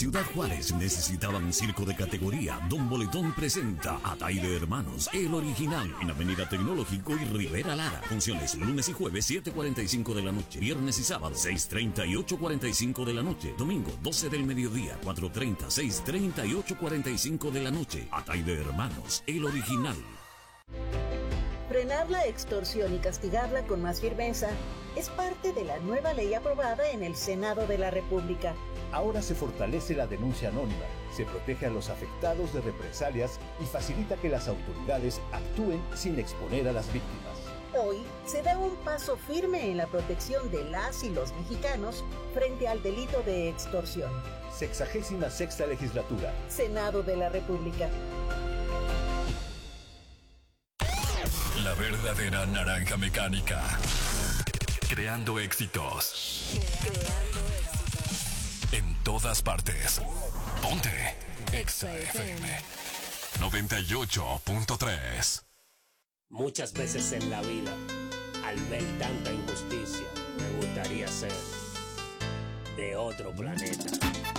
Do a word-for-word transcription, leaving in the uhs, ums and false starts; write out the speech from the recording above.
Ciudad Juárez necesitaba un circo de categoría. Don Boletón presenta a Taide Hermanos, el original, en Avenida Tecnológico y Rivera Lara. Funciones lunes y jueves siete cuarenta y cinco de la noche, viernes y sábado seis treinta y ocho cuarenta y cinco de la noche, domingo doce del mediodía, cuatro treinta, seis treinta y ocho cuarenta y cinco de la noche. A Taide Hermanos, el original. Frenar la extorsión y castigarla con más firmeza es parte de la nueva ley aprobada en el Senado de la República. Ahora se fortalece la denuncia anónima, se protege a los afectados de represalias y facilita que las autoridades actúen sin exponer a las víctimas. Hoy se da un paso firme en la protección de las y los mexicanos frente al delito de extorsión. Sexagésima sexta legislatura. Senado de la República. La verdadera naranja mecánica. Creando éxitos. Creando éxitos. En todas partes. Ponte Exa F M noventa y ocho punto tres. Muchas veces en la vida, al ver tanta injusticia, me gustaría ser de otro planeta.